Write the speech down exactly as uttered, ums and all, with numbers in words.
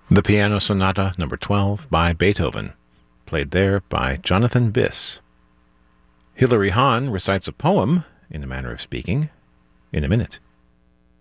The Piano Sonata number twelve by Beethoven, played there by Jonathan Biss. Hilary Hahn recites a poem, in a manner of speaking, in a minute.